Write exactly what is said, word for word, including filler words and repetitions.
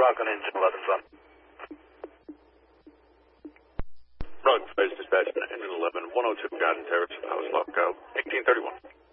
Rock on engine eleven front. Rock, Space Dispatch, engine eleven, one oh two Garden Terrace, Powers Lock, go, eighteen thirty-one.